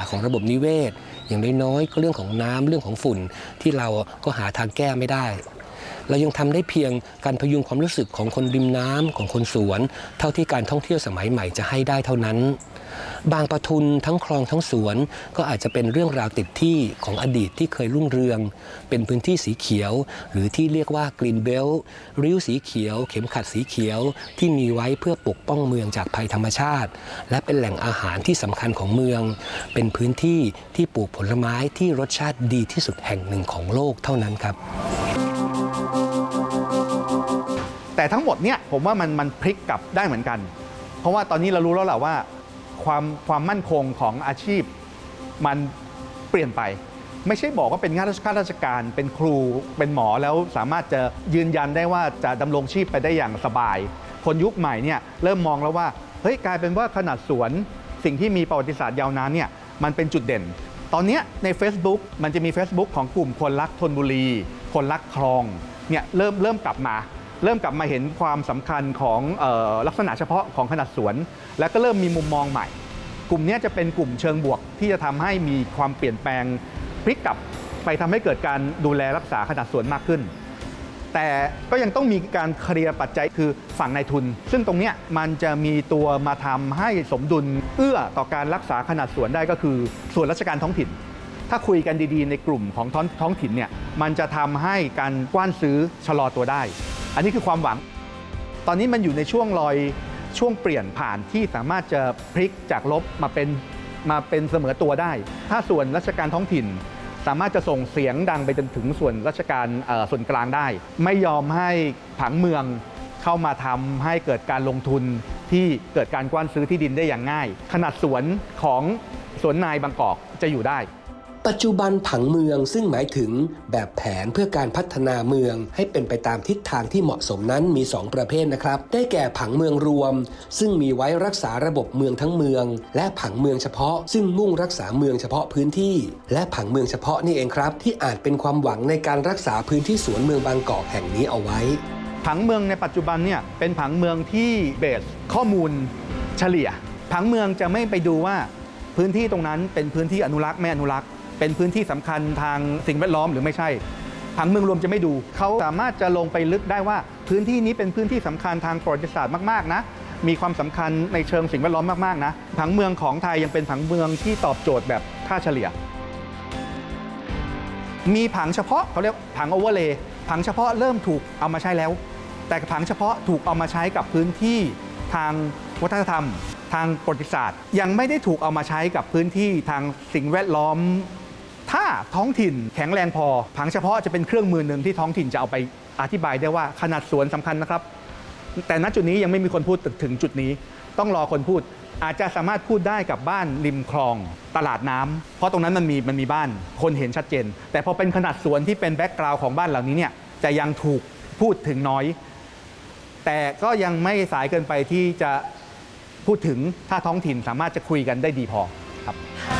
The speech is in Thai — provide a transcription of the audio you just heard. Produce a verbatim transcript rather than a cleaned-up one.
ของระบบนิเวศอย่างน้อยๆก็เรื่องของน้ำเรื่องของฝุ่นที่เราก็หาทางแก้ไม่ได้เรายังทำได้เพียงการพยุงความรู้สึกของคนริมน้ำของคนสวนเท่าที่การท่องเที่ยวสมัยใหม่จะให้ได้เท่านั้นบางปะทุนทั้งคลองทั้งสวนก็อาจจะเป็นเรื่องราวติดที่ของอดีตที่เคยรุ่งเรืองเป็นพื้นที่สีเขียวหรือที่เรียกว่ากรีนเบลต์ริ้วสีเขียวเข็มขัดสีเขียวที่มีไว้เพื่อปกป้องเมืองจากภัยธรรมชาติและเป็นแหล่งอาหารที่สำคัญของเมืองเป็นพื้นที่ที่ปลูกผลไม้ที่รสชาติดีที่สุดแห่งหนึ่งของโลกเท่านั้นครับแต่ทั้งหมดเนี่ยผมว่ามันมันพลิกกลับได้เหมือนกันเพราะว่าตอนนี้เรารู้แล้วแหละว่าความความมั่นคงของอาชีพมันเปลี่ยนไปไม่ใช่บอกว่าเป็นงานข้าราชการเป็นครูเป็นหมอแล้วสามารถจะยืนยันได้ว่าจะดำรงชีพไปได้อย่างสบายคนยุคใหม่เนี่ยเริ่มมองแล้วว่าเฮ้ยกลายเป็นว่าขนาดสวนสิ่งที่มีประวัติศาสตร์ยาวนานเนี่ยมันเป็นจุดเด่นตอนนี้ใน Facebook มันจะมี Facebook ของกลุ่มคนรักธนบุรีคนรักคลองเนี่ยเริ่มเริ่มกลับมาเริ่มกลับมาเห็นความสำคัญของเอ่อลักษณะเฉพาะของขนาดสวนและก็เริ่มมีมุมมองใหม่กลุ่มนี้จะเป็นกลุ่มเชิงบวกที่จะทำให้มีความเปลี่ยนแปลงพลิกกลับไปทำให้เกิดการดูแลรักษาขนาดสวนมากขึ้นแต่ก็ยังต้องมีการเคลียร์ปัจจัยคือฝั่งนายทุนซึ่งตรงนี้มันจะมีตัวมาทำให้สมดุลเอื้อต่อการรักษาขนาดสวนได้ก็คือส่วนราชการท้องถิ่นถ้าคุยกันดีๆในกลุ่มของท้องท้องถิ่นเนี่ยมันจะทำให้การกว้านซื้อชะลอตัวได้อันนี้คือความหวังตอนนี้มันอยู่ในช่วงรอยช่วงเปลี่ยนผ่านที่สามารถจะพลิกจากลบมาเป็นมาเป็นเสมอตัวได้ถ้าส่วนราชการท้องถิ่นสามารถจะส่งเสียงดังไปจนถึงส่วนราชการส่วนกลางได้ไม่ยอมให้ผังเมืองเข้ามาทำให้เกิดการลงทุนที่เกิดการกว้านซื้อที่ดินได้อย่างง่ายขนาดสวนของสวนนายบางกอกจะอยู่ได้ปัจจุบันผังเมืองซึ่งหมายถึงแบบแผนเพื่อการพัฒนาเมืองให้เป็นไปตามทิศทางที่เหมาะสมนั้นมีสองประเภทนะครับได้แก่ผังเมืองรวมซึ่งมีไว้รักษาระบบเมืองทั้งเมืองและผังเมืองเฉพาะซึ่งมุ่งรักษาเมืองเฉพาะพื้นที่และผังเมืองเฉพาะนี่เองครับที่อาจเป็นความหวังในการรักษาพื้นที่สวนเมืองบางกอกแห่งนี้เอาไว้ผังเมืองในปัจจุบันเนี่ยเป็นผังเมืองที่เบสข้อมูลเฉลี่ยผังเมืองจะไม่ไปดูว่าพื้นที่ตรงนั้นเป็นพื้นที่อนุรักษ์ไม่อนุรักษ์เป็นพื้นที่สำคัญทางสิ่งแวดล้อมหรือไม่ใช่ผังเมืองรวมจะไม่ดูเขาสามารถจะลงไปลึกได้ว่าพื้นที่นี้เป็นพื้นที่สำคัญทางประวัติศาสตร์มากๆนะมีความสำคัญในเชิงสิ่งแวดล้อมมากๆนะผังเมืองของไทยยังเป็นผังเมืองที่ตอบโจทย์แบบค่าเฉลี่ยมีผังเฉพาะเขาเรียกผังโอเวอร์เลย์ผังเฉพาะเริ่มถูกเอามาใช้แล้วแต่ผังเฉพาะถูกเอามาใช้กับพื้นที่ทางวัฒนธรรมทางประวัติศาสตร์ยังไม่ได้ถูกเอามาใช้กับพื้นที่ทางสิ่งแวดล้อมถ้าท้องถิ่นแข็งแรงพอผังเฉพาะจะเป็นเครื่องมือหนึ่งที่ท้องถิ่นจะเอาไปอธิบายได้ว่าขนาดสวนสำคัญนะครับแต่ณจุดนี้ยังไม่มีคนพูดถึงจุดนี้ต้องรอคนพูดอาจจะสามารถพูดได้กับบ้านริมคลองตลาดน้ำเพราะตรงนั้นมันมีมันมีบ้านคนเห็นชัดเจนแต่พอเป็นขนาดสวนที่เป็นแบ็กกราวด์ของบ้านเหล่านี้เนี่ยจะยังถูกพูดถึงน้อยแต่ก็ยังไม่สายเกินไปที่จะพูดถึงถ้าท้องถิ่นสามารถจะคุยกันได้ดีพอครับ